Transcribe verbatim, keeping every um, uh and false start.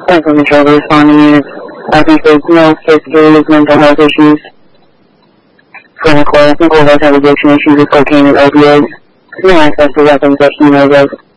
Central Control responding units. Uh, he says no history of mental health issues. For Nicole, Nicole does have addiction issues with cocaine and opioids. No access to weapons that he knows of.